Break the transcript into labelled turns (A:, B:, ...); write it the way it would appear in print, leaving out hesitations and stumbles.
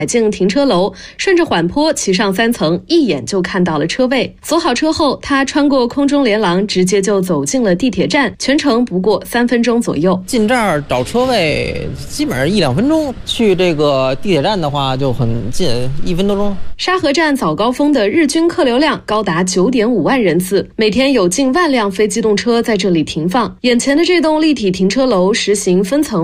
A: 进停车楼，顺着缓坡骑上3层，一眼就看到了车位。锁好车后，他穿过空中连廊，直接就走进了地铁站，全程不过3分钟左右。
B: 进这儿找车位基本上1-2分钟，去这个地铁站的话就很近，1分多钟。
A: 沙河站早高峰的日均客流量高达9.5万人次，每天有近1万辆非机动车在这里停放。眼前的这栋立体停车楼实行分层